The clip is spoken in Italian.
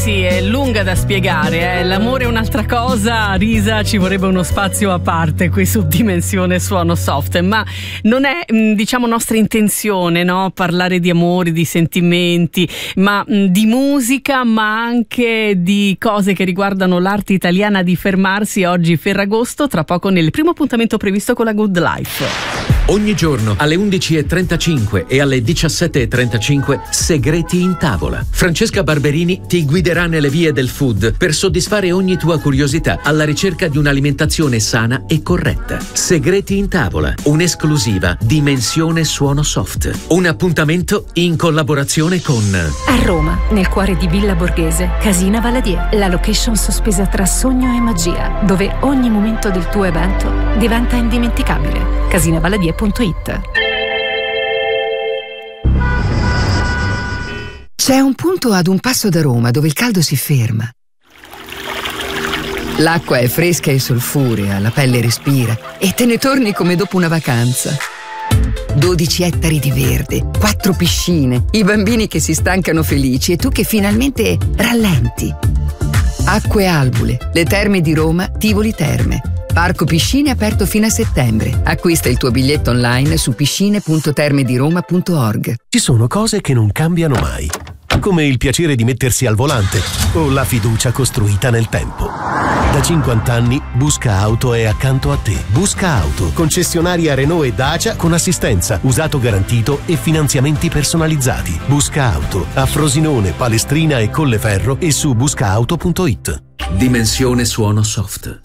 sì, è lunga da spiegare. L'amore è un'altra cosa, Risa, ci vorrebbe uno spazio a parte qui su Dimensione Suono Soft, ma non è, diciamo, nostra intenzione, no? Parlare di amore, di sentimenti, ma di musica, ma anche di cose che riguardano l'arte italiana di fermarsi. Oggi Ferragosto, tra poco nel primo appuntamento previsto con la Good Life. Ogni giorno alle 11.35 e alle 17.35 Segreti in tavola. Francesca Barberini ti guiderà nelle vie del food per soddisfare ogni tua curiosità alla ricerca di un'alimentazione sana e corretta. Segreti in tavola, un'esclusiva Dimensione Suono Soft. Un appuntamento in collaborazione con... A Roma, nel cuore di Villa Borghese, Casina Valadier, la location sospesa tra sogno e magia, dove ogni momento del tuo evento diventa indimenticabile. Casinavaladier.it. C'è un punto ad un passo da Roma dove il caldo si ferma. L'acqua è fresca e solfurea, la pelle respira e te ne torni come dopo una vacanza. 12 ettari di verde, 4 piscine, i bambini che si stancano felici e tu che finalmente rallenti. Acque Albule, le terme di Roma, Tivoli Terme. Parco Piscine aperto fino a settembre. Acquista il tuo biglietto online su piscine.termediroma.org. Ci sono cose che non cambiano mai, come il piacere di mettersi al volante o la fiducia costruita nel tempo. Da 50 anni Busca Auto è accanto a te. Busca Auto, concessionaria Renault e Dacia con assistenza, usato garantito e finanziamenti personalizzati. Busca Auto, a Frosinone, Palestrina e Colleferro e su buscaauto.it. Dimensione Suono Soft.